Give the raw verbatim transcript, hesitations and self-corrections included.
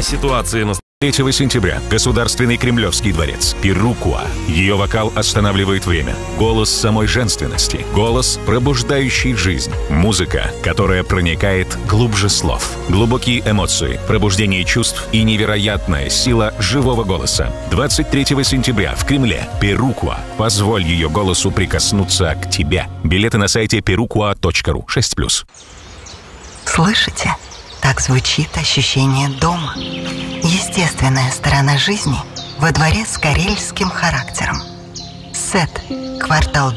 о ситуации на третьего сентября. Государственный Кремлевский дворец. Перукуа. Ее вокал останавливает время. Голос самой женственности. Голос, пробуждающий жизнь. Музыка, которая проникает глубже слов. Глубокие эмоции, пробуждение чувств и невероятная сила живого голоса. двадцать третьего сентября в Кремле. Перукуа. Позволь ее голосу прикоснуться к тебе. Билеты на сайте перукуа точка ру. шесть плюс. Слышите? Так звучит ощущение дома. Естественная сторона жизни во дворе с карельским характером. Сет. Квартал